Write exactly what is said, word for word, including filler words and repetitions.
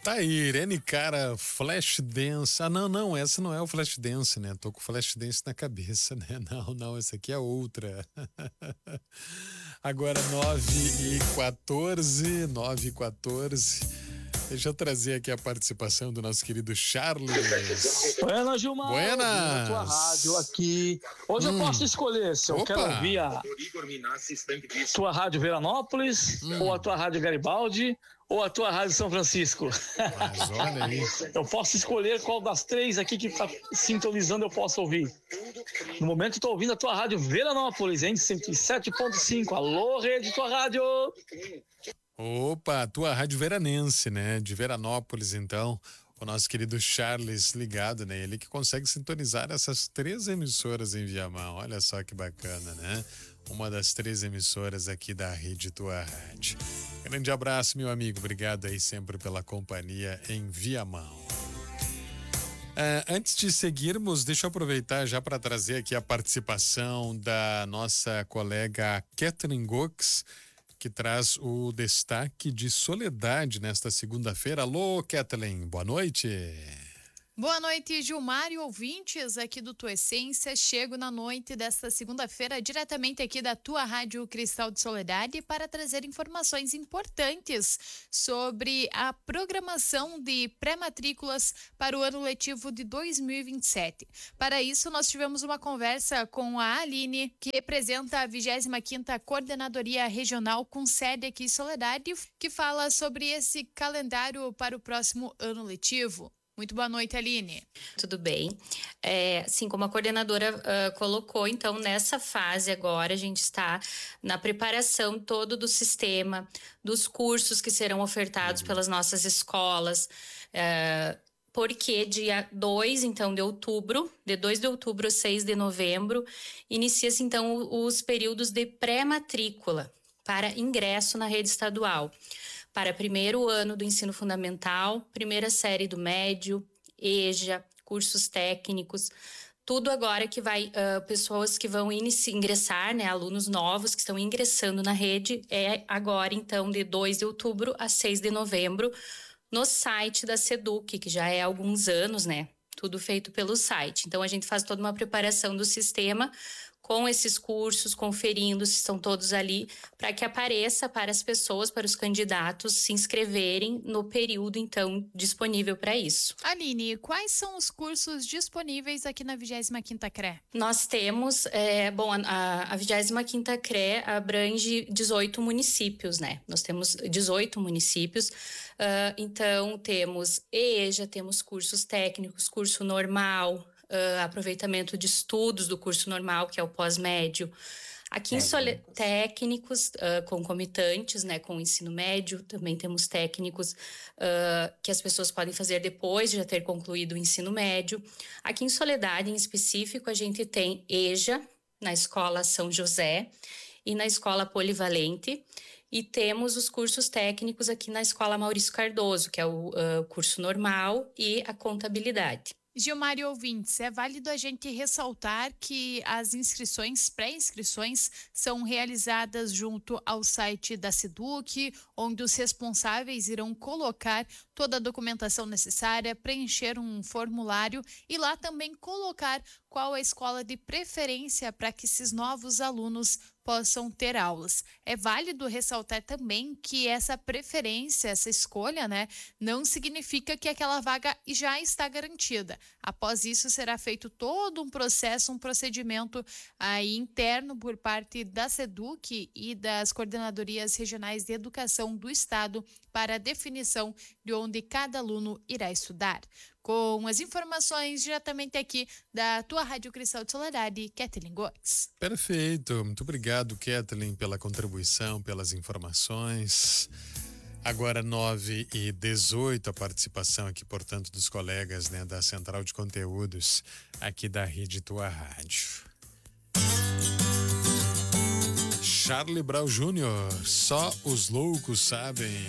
Tá aí, Irene Cara, Flashdance. Ah, não, não, essa não é o Flashdance, né? Tô com o Flashdance na cabeça, né? Não, não, essa aqui é outra. Agora nove e quatorze, nove e quatorze. Deixa eu trazer aqui a participação do nosso querido Charles. Buenas, Gilmar. Buenas. Na tua rádio aqui. Hoje hum. eu posso escolher se eu Opa. quero ouvir a tua rádio Veranópolis, hum. ou a tua rádio Garibaldi, ou a tua rádio São Francisco. Mas olha aí. Eu posso escolher qual das três aqui que tá sintonizando eu posso ouvir. No momento eu tô ouvindo a tua rádio Veranópolis, hein? cento e sete ponto cinco. Alô, rede, tua rádio. Opa, a tua rádio veranense, né? De Veranópolis, então. O nosso querido Charles ligado, né? Ele que consegue sintonizar essas três emissoras em Viamão. Olha só que bacana, né? Uma das três emissoras aqui da Rede Tua Rádio. Grande abraço, meu amigo. Obrigado aí sempre pela companhia em Viamão. Uh, antes de seguirmos, deixa eu aproveitar já para trazer aqui a participação da nossa colega Catherine Gox, que traz o destaque de Soledade nesta segunda-feira. Alô, Kathleen, boa noite. Boa noite, Gilmar e ouvintes aqui do Tua Essência. Chego na noite desta segunda-feira diretamente aqui da tua Rádio Cristal de Soledade para trazer informações importantes sobre a programação de pré-matrículas para o ano letivo de dois mil e vinte e sete. Para isso, nós tivemos uma conversa com a Aline, que representa a vigésima quinta Coordenadoria Regional com sede aqui em Soledade, que fala sobre esse calendário para o próximo ano letivo. Muito boa noite, Aline. Tudo bem. É, assim como a coordenadora uh, colocou, então, nessa fase agora, a gente está na preparação todo do sistema, dos cursos que serão ofertados pelas nossas escolas, uh, porque dia dois, então, de outubro, de dois de outubro a seis de novembro, inicia-se, então, os períodos de pré-matrícula para ingresso na rede estadual. Para primeiro ano do ensino fundamental, primeira série do médio, E J A, cursos técnicos, tudo agora que vai, uh, pessoas que vão inici- ingressar, né, alunos novos que estão ingressando na rede, é agora então de dois de outubro a seis de novembro, no site da SEDUC, que já é há alguns anos, né, tudo feito pelo site. Então a gente faz toda uma preparação do sistema com esses cursos, conferindo se estão todos ali, para que apareça para as pessoas, para os candidatos se inscreverem no período, então, disponível para isso. Aline, quais são os cursos disponíveis aqui na vigésima quinta C R E? Nós temos, é, bom, a, a vigésima quinta C R E abrange dezoito municípios, né? Nós temos dezoito municípios, uh, então temos E J A, temos cursos técnicos, curso normal, Uh, aproveitamento de estudos do curso normal, que é o pós-médio. Aqui em Sole... técnicos uh, concomitantes, né, com o ensino médio, também temos técnicos uh, que as pessoas podem fazer depois de já ter concluído o ensino médio. Aqui em Soledade, em específico, a gente tem E J A, na Escola São José, e na Escola Polivalente, e temos os cursos técnicos aqui na Escola Maurício Cardoso, que é o uh, curso normal e a contabilidade. Gilmar e ouvintes, é válido a gente ressaltar que as inscrições, pré-inscrições, são realizadas junto ao site da SEDUC, onde os responsáveis irão colocar toda a documentação necessária, preencher um formulário e lá também colocar qual a escola de preferência para que esses novos alunos possam ter aulas. É válido ressaltar também que essa preferência, essa escolha, né, não significa que aquela vaga já está garantida. Após isso, será feito todo um processo, um procedimento aí interno por parte da SEDUC e das coordenadorias regionais de educação do estado para a definição de onde cada aluno irá estudar. Com as informações diretamente aqui da tua Rádio Cristal de Soledade, Kathleen Goix. Perfeito, muito obrigado, Kathleen, pela contribuição, pelas informações. Agora nove e dezoito, a participação aqui, portanto, dos colegas, né, da Central de Conteúdos aqui da Rede Tua Rádio. Charlie Brown Júnior, só os loucos sabem.